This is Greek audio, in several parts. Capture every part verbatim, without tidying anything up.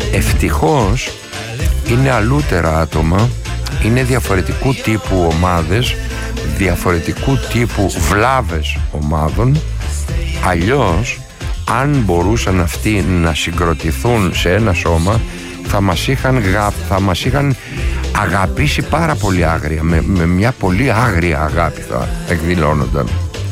Ευτυχώς είναι αλούτερα άτομα, είναι διαφορετικού τύπου ομάδες, διαφορετικού τύπου βλάβες ομάδων. Αλλιώς, αν μπορούσαν αυτοί να συγκροτηθούν σε ένα σώμα, θα μας είχαν, θα μας είχαν αγαπήσει πάρα πολύ άγρια, με, με μια πολύ άγρια αγάπη θα εκδηλώνονταν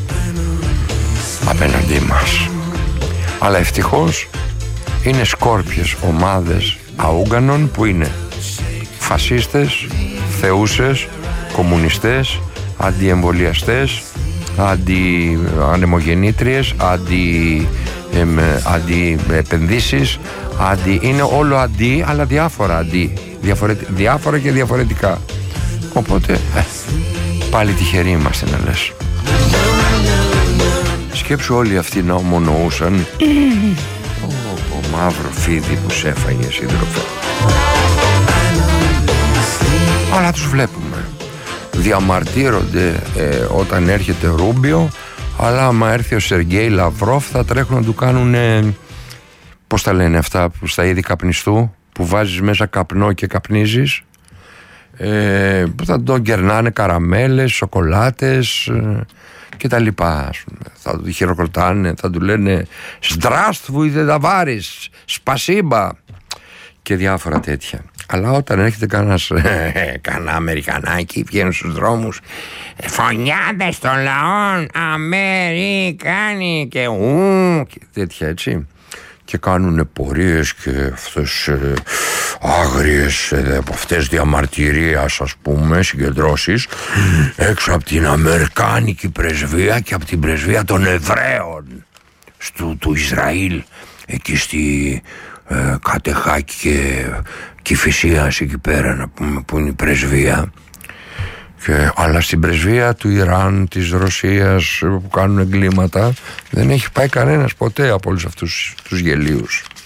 απέναντί μας. Αλλά ευτυχώς είναι σκόρπιες ομάδες αούγκανων που είναι φασίστες, θεούσες, κομμουνιστές, αντιεμβολιαστές, αντι-ανεμογεννήτριες, αντι, εμ, αντι-επενδύσεις, αντι, είναι όλο αντί, αλλά διάφορα αντί, διαφορετι, διάφορα και διαφορετικά. Οπότε, ε, πάλι τυχεροί είμαστε να λες. Σκέψου όλοι αυτοί να ομονοούσαν ο, ο μαύρο φίδι που σε έφαγε, σύντροφε. Αλλά τους βλέπουμε. Διαμαρτύρονται ε, όταν έρχεται Ρούμπιο, αλλά άμα έρθει ο Σεργέη Λαυρόφ θα τρέχουν να του κάνουν ε, πώς τα λένε αυτά που στα είδη καπνιστού, που βάζεις μέσα καπνό και καπνίζεις, ε, που θα τον κερνάνε καραμέλες, σοκολάτες ε, και τα λοιπά. Θα του χειροκροτάνε, θα του λένε «Σντράστβουι δεν βάρεις, σπασίμπα» και διάφορα τέτοια. Αλλά όταν έρχεται κανένας κανένα Αμερικανάκι, βγαίνουν στους δρόμους, φωνιάδες των λαών, Αμερικάνοι και ου και τέτοια, έτσι, και κάνουν πορείες και αυτές ε, άγριες ε, από αυτές διαμαρτυρίας, ας πούμε, συγκεντρώσεις έξω από την Αμερικάνικη πρεσβεία και από την πρεσβεία των Εβραίων στο, του Ισραήλ, εκεί στη ε, Κατεχάκη και Κηφισίας, εκεί πέρα, να πούμε, που είναι η πρεσβεία. Και, αλλά στην πρεσβεία του Ιράν, της Ρωσίας, που κάνουν εγκλήματα, δεν έχει πάει κανένας ποτέ από όλους αυτούς τους γελίους.